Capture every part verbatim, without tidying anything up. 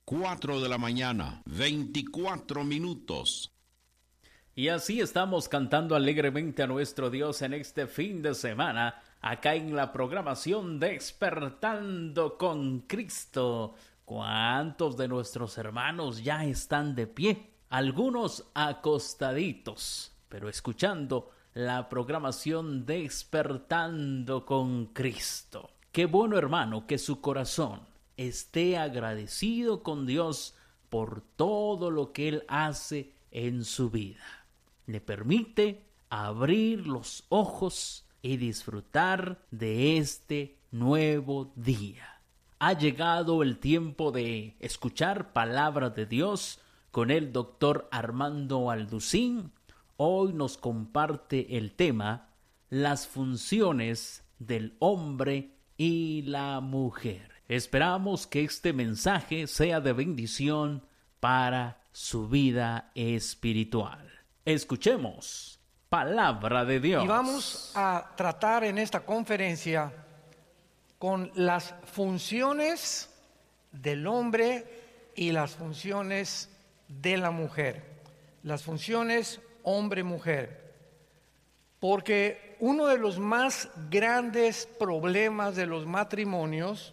cuatro de la mañana, veinticuatro minutos. Y así estamos cantando alegremente a nuestro Dios en este fin de semana, acá en la programación Despertando con Cristo. ¿Cuántos de nuestros hermanos ya están de pie? Algunos acostaditos, pero escuchando la programación Despertando con Cristo. Qué bueno, hermano, que su corazón esté agradecido con Dios por todo lo que Él hace en su vida. Le permite abrir los ojos y disfrutar de este nuevo día. Ha llegado el tiempo de escuchar palabra de Dios con el doctor Armando Alducín. Hoy nos comparte el tema, las funciones del hombre y la mujer. Esperamos que este mensaje sea de bendición para su vida espiritual. Escuchemos palabra de Dios. Y vamos a tratar en esta conferencia con las funciones del hombre y las funciones de la mujer. Las funciones hombre-mujer. Porque uno de los más grandes problemas de los matrimonios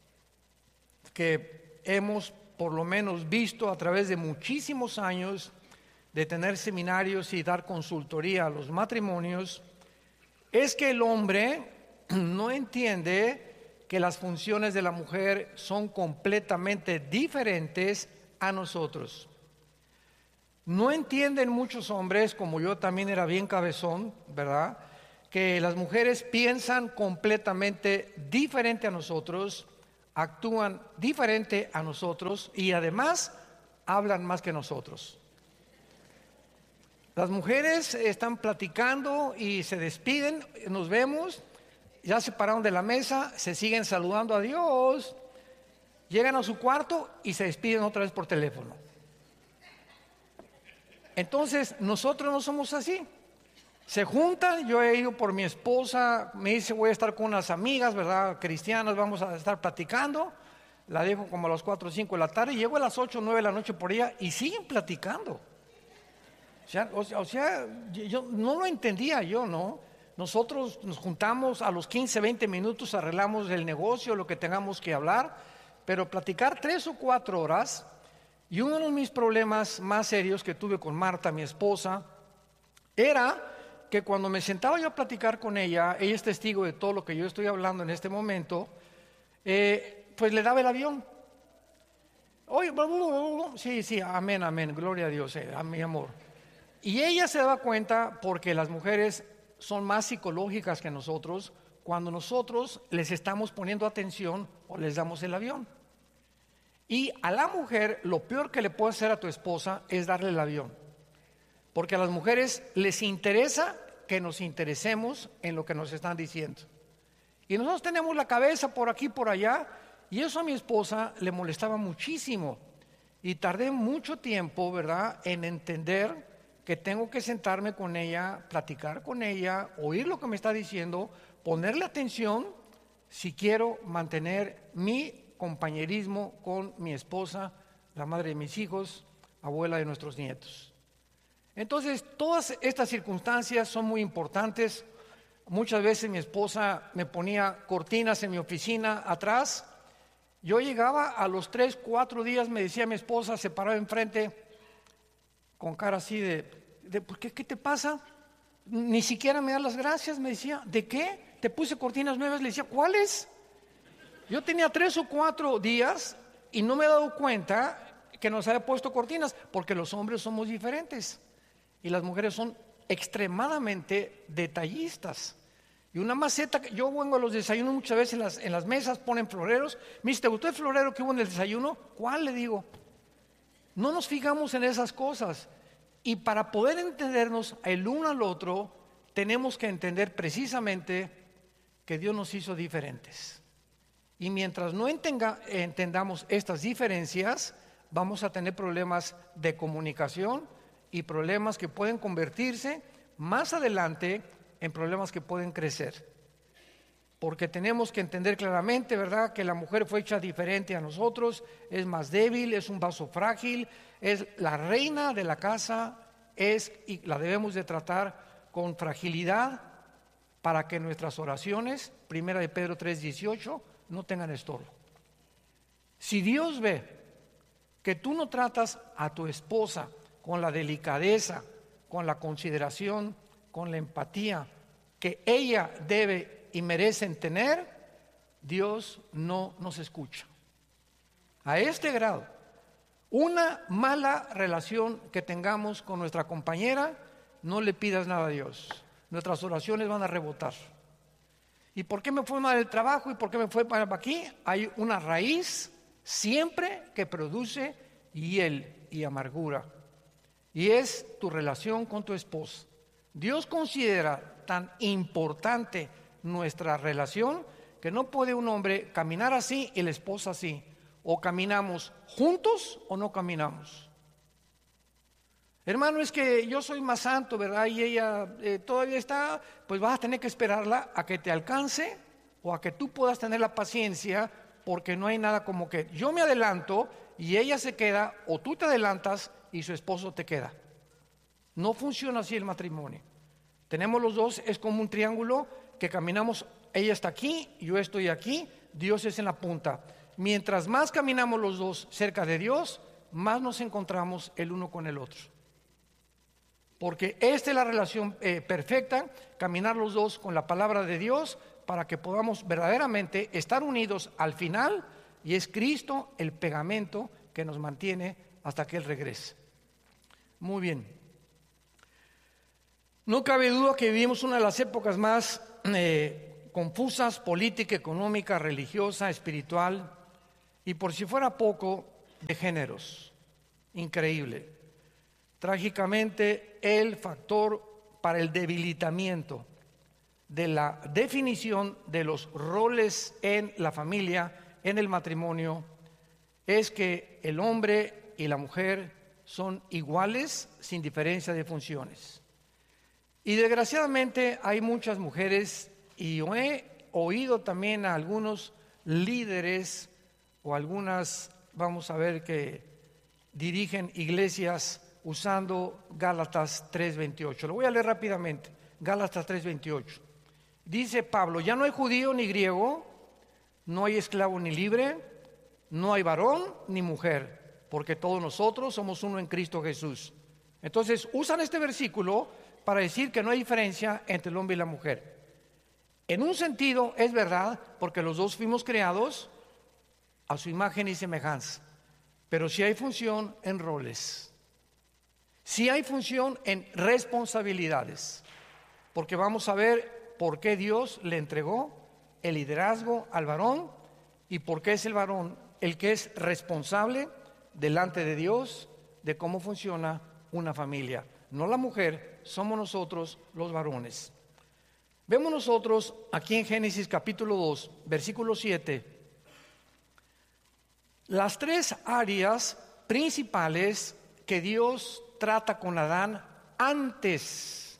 que hemos por lo menos visto a través de muchísimos años de tener seminarios y dar consultoría a los matrimonios, es que el hombre no entiende que las funciones de la mujer son completamente diferentes a nosotros. No entienden muchos hombres, como yo también era bien cabezón, ¿verdad?, que las mujeres piensan completamente diferente a nosotros, actúan diferente a nosotros y además hablan más que nosotros. Las mujeres están platicando y se despiden, nos vemos, ya se pararon de la mesa, se siguen saludando a Dios, llegan a su cuarto y se despiden otra vez por teléfono. Entonces, nosotros no somos así. Se juntan, yo he ido por mi esposa, me dice voy a estar con unas amigas, ¿verdad?, cristianas, vamos a estar platicando. La dejo como a las cuatro o cinco de la tarde, llego a las ocho o nueve de la noche por ella y siguen platicando. O sea, o sea, o sea, yo no lo entendía yo, ¿no? Nosotros nos juntamos a los quince, veinte minutos, arreglamos el negocio, lo que tengamos que hablar, pero platicar tres o cuatro horas. Y uno de mis problemas más serios que tuve con Marta, mi esposa, era que cuando me sentaba yo a platicar con ella, ella es testigo de todo lo que yo estoy hablando en este momento, eh, pues le daba el avión. Oye, sí, sí, amén, amén, gloria a Dios, eh, a mi amor. Y ella se daba cuenta, porque las mujeres son más psicológicas que nosotros, cuando nosotros les estamos poniendo atención o les damos el avión. Y a la mujer, lo peor que le puede hacer a tu esposa es darle el avión. Porque a las mujeres les interesa que nos interesemos en lo que nos están diciendo. Y nosotros tenemos la cabeza por aquí, por allá, y eso a mi esposa le molestaba muchísimo. Y tardé mucho tiempo, ¿verdad?, en entender que tengo que sentarme con ella, platicar con ella, oír lo que me está diciendo, ponerle atención si quiero mantener mi compañerismo con mi esposa, la madre de mis hijos, abuela de nuestros nietos. Entonces, todas estas circunstancias son muy importantes. Muchas veces mi esposa me ponía cortinas en mi oficina atrás. Yo llegaba a los tres, cuatro días, me decía mi esposa, se paraba enfrente con cara así de, de ¿por qué? ¿Qué te pasa? Ni siquiera me da las gracias, me decía. ¿De qué? Te puse cortinas nuevas. Le decía, ¿cuáles? Yo tenía tres o cuatro días y no me he dado cuenta que nos había puesto cortinas, porque los hombres somos diferentes y las mujeres son extremadamente detallistas. Y una maceta, yo vengo a los desayunos muchas veces en las, en las mesas, ponen floreros. Me dice, ¿te gustó el florero que hubo en el desayuno? ¿Cuál? Le digo. No nos fijamos en esas cosas. Y para poder entendernos el uno al otro, tenemos que entender precisamente que Dios nos hizo diferentes. Y mientras no entenga, entendamos estas diferencias, vamos a tener problemas de comunicación y problemas que pueden convertirse más adelante en problemas que pueden crecer. porque tenemos que entender claramente, ¿verdad?, que la mujer fue hecha diferente a nosotros, es más débil, es un vaso frágil, es la reina de la casa, es y la debemos de tratar con fragilidad para que nuestras oraciones, primera de Pedro tres dieciocho, no tengan estorbo. Si Dios ve que tú no tratas a tu esposa con la delicadeza, con la consideración, con la empatía que ella debe y merecen tener, Dios no nos escucha. A este grado, una mala relación que tengamos con nuestra compañera, no le pidas nada a Dios. Nuestras oraciones van a rebotar. ¿Y por qué me fue mal el trabajo? ¿Y por qué me fue mal aquí? Hay una raíz siempre que produce hiel y amargura. Y es tu relación con tu esposa. Dios considera tan importante nuestra relación que no puede un hombre caminar así y la esposa así. O caminamos juntos o no caminamos. Hermano, es que yo soy más santo, ¿verdad? Y ella eh, todavía está, pues vas a tener que esperarla a que te alcance o a que tú puedas tener la paciencia, porque no hay nada como que yo me adelanto y ella se queda, o tú te adelantas y su esposo te queda. No funciona así el matrimonio. Tenemos los dos, es como un triángulo que caminamos, ella está aquí, yo estoy aquí, Dios es en la punta. Mientras más caminamos los dos cerca de Dios, más nos encontramos el uno con el otro. Porque esta es la relación eh, perfecta, caminar los dos con la palabra de Dios para que podamos verdaderamente estar unidos al final, y es Cristo el pegamento que nos mantiene hasta que Él regrese. Muy bien. No cabe duda que vivimos una de las épocas más eh, confusas, política, económica, religiosa, espiritual, y por si fuera poco, de géneros. Increíble. Trágicamente, el factor para el debilitamiento de la definición de los roles en la familia, en el matrimonio, es que el hombre y la mujer son iguales sin diferencia de funciones. Y desgraciadamente hay muchas mujeres, y yo he oído también a algunos líderes o algunas, vamos a ver, que dirigen iglesias usando Gálatas tres veintiocho. Lo voy a leer rápidamente. Gálatas tres veintiocho. Dice Pablo: ya no hay judío ni griego, no hay esclavo ni libre, no hay varón ni mujer, porque todos nosotros somos uno en Cristo Jesús. Entonces usan este versículo para decir que no hay diferencia entre el hombre y la mujer. En un sentido es verdad, porque los dos fuimos creados a su imagen y semejanza, pero sí hay función en roles. Sí hay función en responsabilidades, porque vamos a ver por qué Dios le entregó el liderazgo al varón y por qué es el varón el que es responsable delante de Dios de cómo funciona una familia. No la mujer, somos nosotros los varones. Vemos nosotros aquí en Génesis capítulo dos, versículo siete, las tres áreas principales que Dios trata con Adán antes,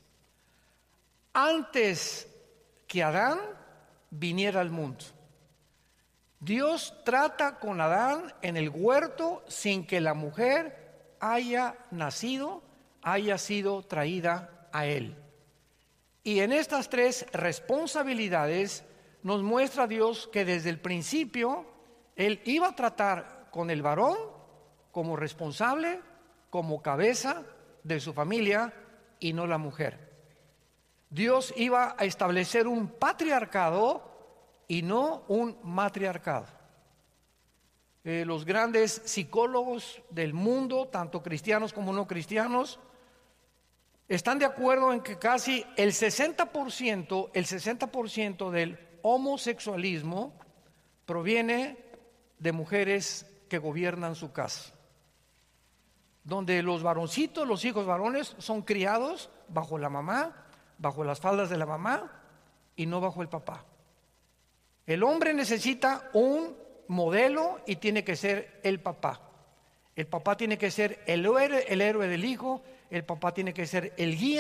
antes que Adán viniera al mundo. Dios trata con Adán en el huerto sin que la mujer haya nacido, haya sido traída a él. Y en estas tres responsabilidades nos muestra Dios que desde el principio Él iba a tratar con el varón como responsable, como cabeza de su familia y no la mujer. Dios iba a establecer un patriarcado y no un matriarcado. Eh, los grandes psicólogos del mundo, tanto cristianos como no cristianos, están de acuerdo en que casi el sesenta por ciento, el sesenta por ciento del homosexualismo proviene de mujeres que gobiernan su casa, donde los varoncitos, los hijos varones, son criados bajo la mamá, bajo las faldas de la mamá y no bajo el papá. El hombre necesita un modelo y tiene que ser el papá. El papá tiene que ser el héroe, el héroe del hijo, el papá tiene que ser el guía,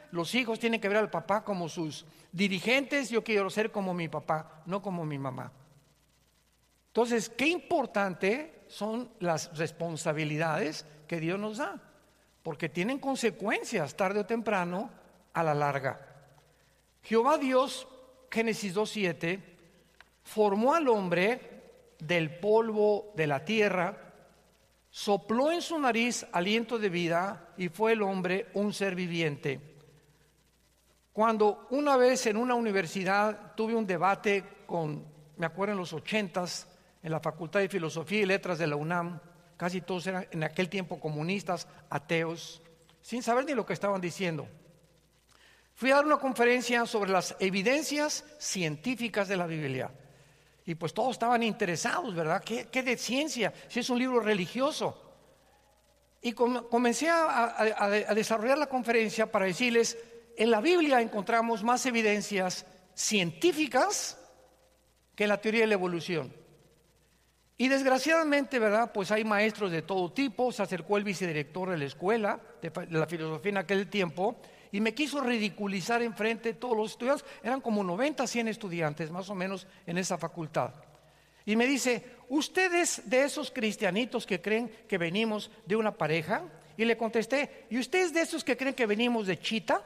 los hijos tienen que ver al papá como sus dirigentes. Yo quiero ser como mi papá, no como mi mamá. Entonces, qué importante son las responsabilidades que Dios nos da, porque tienen consecuencias tarde o temprano a la larga. Jehová Dios, Génesis dos siete, formó al hombre del polvo de la tierra, sopló en su nariz aliento de vida y fue el hombre un ser viviente. Cuando una vez en una universidad tuve un debate con, me acuerdo en los ochentas, en la Facultad de Filosofía y Letras de la UNAM, casi todos eran en aquel tiempo comunistas, ateos, sin saber ni lo que estaban diciendo. Fui a dar una conferencia sobre las evidencias científicas de la Biblia. Y pues todos estaban interesados, ¿verdad? ¿Qué, qué de ciencia? Si es un libro religioso. Y com- comencé a, a, a desarrollar la conferencia para decirles, en la Biblia encontramos más evidencias científicas que en la teoría de la evolución. Y desgraciadamente, ¿verdad? Pues hay maestros de todo tipo. Se acercó el vicedirector de la escuela de, de la filosofía en aquel tiempo y me quiso ridiculizar enfrente de todos los estudiantes. Eran como noventa, cien estudiantes más o menos en esa facultad. Y me dice, ¿usted es de esos cristianitos que creen que venimos de una pareja? Y le contesté, ¿y usted es de esos que creen que venimos de chita?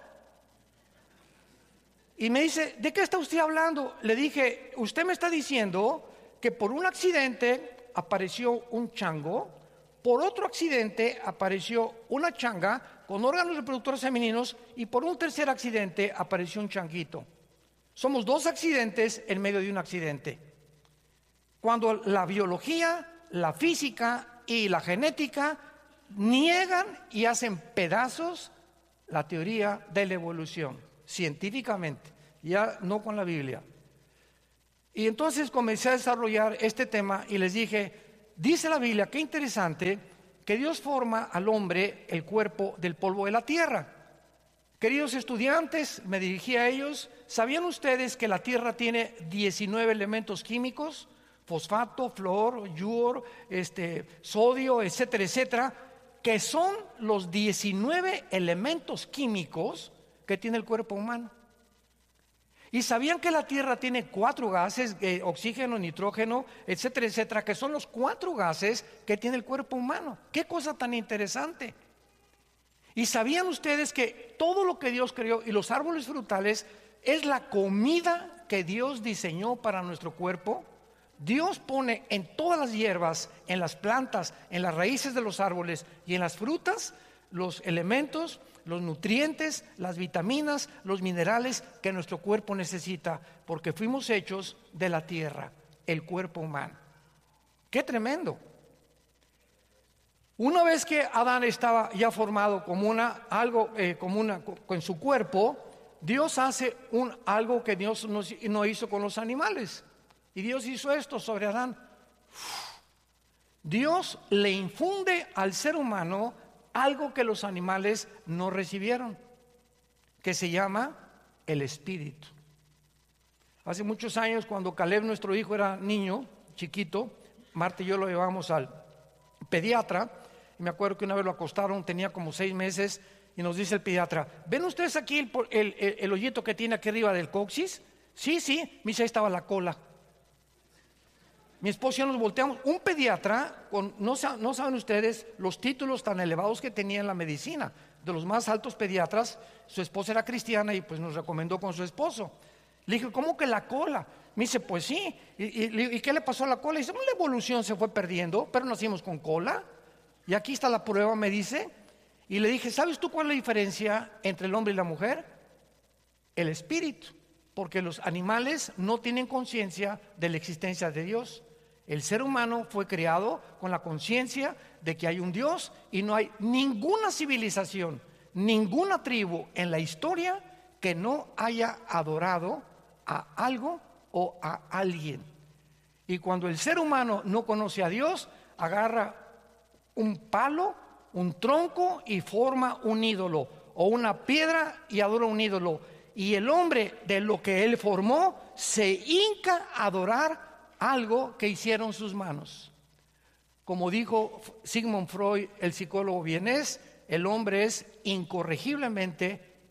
Y me dice, ¿de qué está usted hablando? Le dije, usted me está diciendo que por un accidente apareció un chango, por otro accidente apareció una changa con órganos reproductores femeninos y por un tercer accidente apareció un changuito. Somos dos accidentes en medio de un accidente. Cuando la biología, la física y la genética niegan y hacen pedazos la teoría de la evolución, científicamente, ya no con la Biblia. Y entonces comencé a desarrollar este tema y les dije, dice la Biblia, qué interesante, que Dios forma al hombre el cuerpo del polvo de la tierra. Queridos estudiantes, me dirigí a ellos, ¿sabían ustedes que la tierra tiene diecinueve elementos químicos? Fosfato, flor, yodo, este, sodio, etcétera, etcétera, que son los diecinueve elementos químicos que tiene el cuerpo humano. ¿Y sabían que la tierra tiene cuatro gases, eh, oxígeno, nitrógeno, etcétera, etcétera, que son los cuatro gases que tiene el cuerpo humano? ¡Qué cosa tan interesante! ¿Y sabían ustedes que todo lo que Dios creó y los árboles frutales es la comida que Dios diseñó para nuestro cuerpo? Dios pone en todas las hierbas, en las plantas, en las raíces de los árboles y en las frutas los elementos, los nutrientes, las vitaminas, los minerales que nuestro cuerpo necesita, porque fuimos hechos de la tierra, el cuerpo humano. ¡Qué tremendo! Una vez que Adán estaba ya formado como una, algo, eh, como una, con su cuerpo, Dios hace un, algo que Dios no, no hizo con los animales. Y Dios hizo esto sobre Adán. Dios le infunde al ser humano algo que los animales no recibieron, que se llama el espíritu. Hace muchos años, cuando Caleb, nuestro hijo, era niño, chiquito, Marta y yo lo llevamos al pediatra, y me acuerdo que una vez lo acostaron, tenía como seis meses, y nos dice el pediatra, ¿ven ustedes aquí el, el, el, el hoyito que tiene aquí arriba del coxis? Sí, sí, me dice, ahí estaba la cola. Mi esposo y yo nos volteamos. Un pediatra, con, no, no saben ustedes los títulos tan elevados que tenía en la medicina, de los más altos pediatras. Su esposa era cristiana y pues nos recomendó con su esposo. Le dije, ¿cómo que la cola? Me dice, pues sí. ¿Y, y, y qué le pasó a la cola? Y dice, la evolución se fue perdiendo, pero nacimos con cola. Y aquí está la prueba, me dice. Y le dije, ¿sabes tú cuál es la diferencia entre el hombre y la mujer? El espíritu. Porque los animales no tienen conciencia de la existencia de Dios. El ser humano fue creado con la conciencia de que hay un Dios y no hay ninguna civilización, ninguna tribu en la historia que no haya adorado a algo o a alguien. Y cuando el ser humano no conoce a Dios, agarra un palo, un tronco y forma un ídolo, o una piedra y adora un ídolo. Y el hombre, de lo que él formó, se hinca a adorar algo que hicieron sus manos. Como dijo Sigmund Freud, el psicólogo vienés, el hombre es incorregiblemente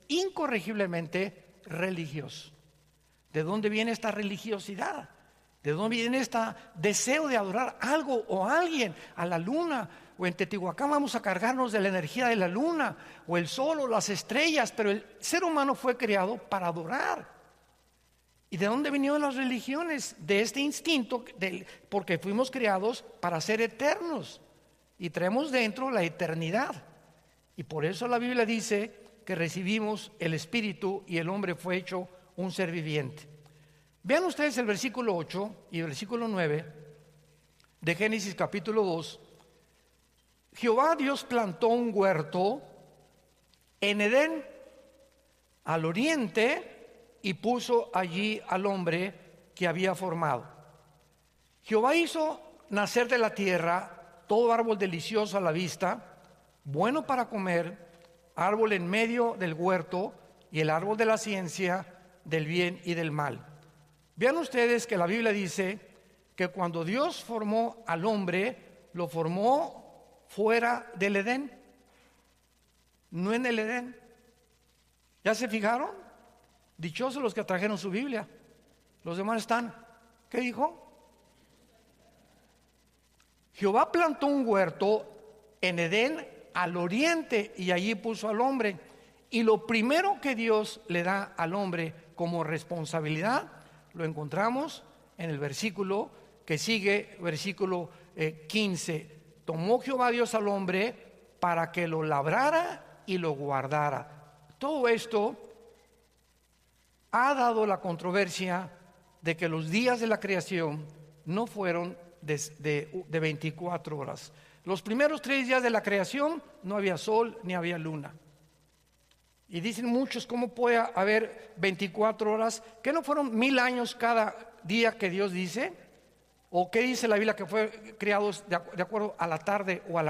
incorregiblemente religioso. ¿De dónde viene esta religiosidad? ¿De dónde viene este deseo de adorar algo o a alguien? A la luna, o en Teotihuacán vamos a cargarnos de la energía de la luna, o el sol, o las estrellas. Pero el ser humano fue creado para adorar. ¿Y de dónde vinieron las religiones? De este instinto, de, porque fuimos creados para ser eternos y traemos dentro la eternidad. Y por eso la Biblia dice que recibimos el Espíritu y el hombre fue hecho un ser viviente. Vean ustedes el versículo ocho y el versículo nueve de Génesis capítulo dos. Jehová Dios plantó un huerto en Edén, al oriente, y puso allí al hombre que había formado. Jehová hizo nacer de la tierra todo árbol delicioso a la vista, bueno para comer, árbol en medio del huerto y el árbol de la ciencia del bien y del mal. Vean ustedes que la Biblia dice que cuando Dios formó al hombre, lo formó fuera del Edén, no en el Edén. ¿Ya se fijaron? Dichosos los que trajeron su Biblia. Los demás están. ¿Qué dijo? Jehová plantó un huerto en Edén al oriente y allí puso al hombre. Y lo primero que Dios le da al hombre como responsabilidad lo encontramos en el versículo que sigue, versículo eh, quince. Tomó Jehová Dios al hombre para que lo labrara y lo guardara. Todo esto ha dado la controversia de que los días de la creación no fueron de, de, de veinticuatro horas. Los primeros tres días de la creación no había sol ni había luna. Y dicen muchos, ¿cómo puede haber veinticuatro horas? ¿Que no fueron mil años cada día que Dios dice? ¿O qué dice la Biblia que fue creados de, de acuerdo a la tarde o a la